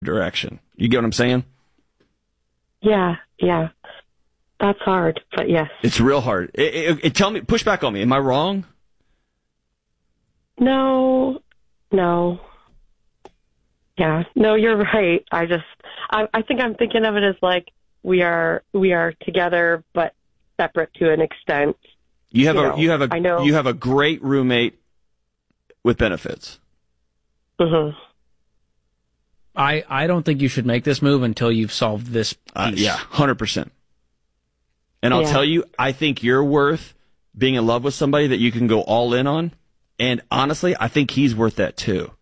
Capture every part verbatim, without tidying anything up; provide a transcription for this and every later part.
direction. You get what I'm saying? Yeah, yeah. That's hard, but yes. It's real hard. It, it, it, tell me, push back on me. Am I wrong? No, no. Yeah, no, you're right. I just, I, I think I'm thinking of it as like we are, we are together, but separate to an extent. You have you a, know, you have a, I know. you have a great roommate with benefits. Mm-hmm. I, I don't think you should make this move until you've solved this piece. Uh, yeah, one hundred percent. And I'll Yeah. tell you, I think you're worth being in love with somebody that you can go all in on. And honestly, I think he's worth that too.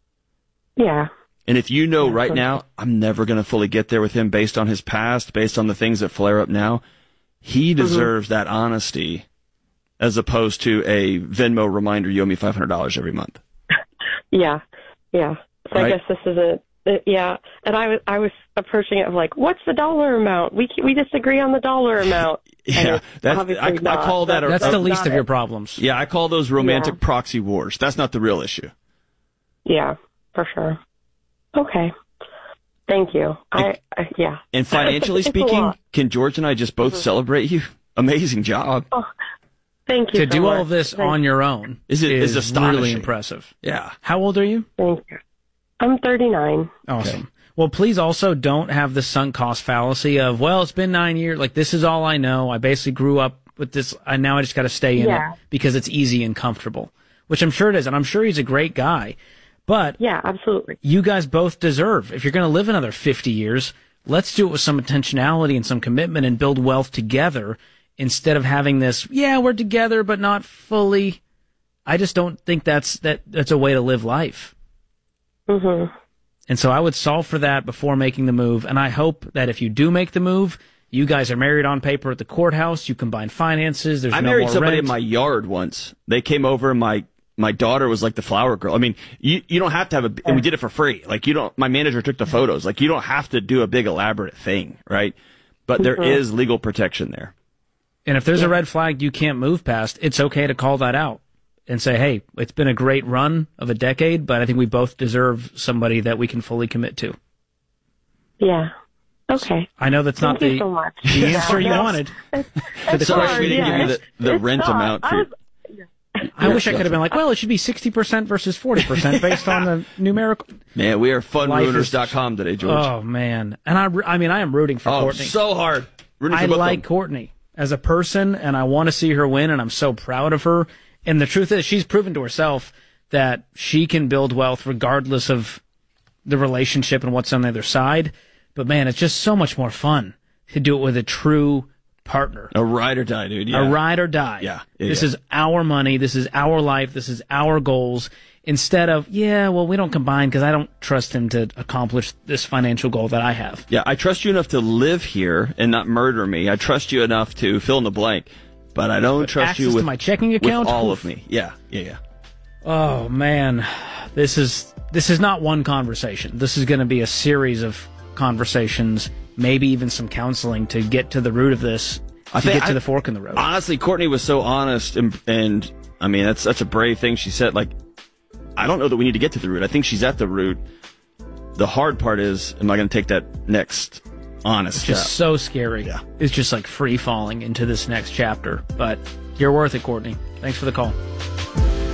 Yeah. And if you know Yeah, right for now, I'm never going to fully get there with him based on his past, based on the things that flare up now, he deserves mm-hmm. that honesty as opposed to a Venmo reminder, you owe me five hundred dollars every month. Yeah. Yeah. So Right? I guess this is a, it, yeah. And I was, I was approaching it of like, what's the dollar amount? We we disagree on the dollar amount. Yeah, that's, I, I call that a, that's the a, least of it. your problems. Yeah, I call those romantic Yeah. proxy wars. That's not the real issue. Yeah, for sure. Okay. Thank you. I, I yeah. And financially It's a speaking, lot. can George and I just both mm-hmm. celebrate you? Amazing job. Oh, thank you. To so do much. all of this Thank on your own is, it, is is astonishing. Really impressive. Yeah. How old are you? Thank you. I'm thirty-nine. Awesome. Okay. Well, please also don't have the sunk cost fallacy of, well, it's been nine years. Like, this is all I know. I basically grew up with this. I now I just got to stay in Yeah. it because it's easy and comfortable, which I'm sure it is. And I'm sure he's a great guy. But Yeah, absolutely. you guys both deserve, if you're going to live another fifty years, let's do it with some intentionality and some commitment and build wealth together instead of having this, yeah, we're together, but not fully. I just don't think that's, that, that's a way to live life. Mm-hmm. And so I would solve for that before making the move. And I hope that if you do make the move, you guys are married on paper at the courthouse. You combine finances. There's I no married more somebody rent. in my yard once. They came over and my, my daughter was like the flower girl. I mean, you, you don't have to have a, and we did it for free. Like you don't, my manager took the photos. Like you don't have to do a big elaborate thing, right? But there Mm-hmm. is legal protection there. And if there's a red flag you can't move past, it's okay to call that out and say, hey, it's been a great run of a decade, but I think we both deserve somebody that we can fully commit to. Yeah. Okay. I know that's Thank not you the, so much. the answer you Yeah. wanted. It's the Sorry question we didn't yeah, give you it's- the, the it's rent not. amount. I For, was- I wish I could have been like, well, it should be sixty percent versus forty percent based on the numerical. man, we are fun Life ruiners is- dot com today, George. Oh, man. And I, I mean, I am rooting for Oh, Courtney. so hard. Rooting for I both of like them. Courtney as a person, and I want to see her win, and I'm so proud of her. And the truth is, she's proven to herself that she can build wealth regardless of the relationship and what's on the other side. But, man, it's just so much more fun to do it with a true partner. A ride or die, dude. Yeah. A ride or die. Yeah. Yeah, this yeah. is our money. This is our life. This is our goals. Instead of, yeah, well, we don't combine because I don't trust him to accomplish this financial goal that I have. Yeah, I trust you enough to live here and not murder me. I trust you enough to fill in the blank, but I don't But trust access you with to my checking account? with all Oof. of me. Yeah, yeah, yeah. Oh man, this is this is not one conversation. This is going to be a series of conversations, maybe even some counseling to get to the root of this, I to think get to I- the fork in the road. Honestly, Courtney was so honest, and, and I mean that's that's a brave thing she said. Like, I don't know that we need to get to the root. I think she's at the root. The hard part is, am I going to take that next honest It's just step? so scary. Yeah. It's just like free falling into this next chapter. But you're worth it, Courtney. Thanks for the call.